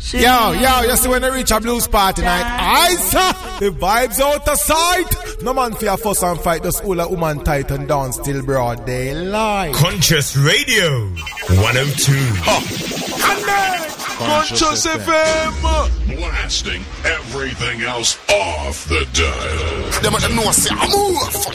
Yo, you see when they reach a blues party night, the vibes out of sight. No man fear fuss and fight, just all a woman tight and down still broad daylight. Conscious Radio 102. Conscious FM. Blasting everything else off the dial. Them know say I'm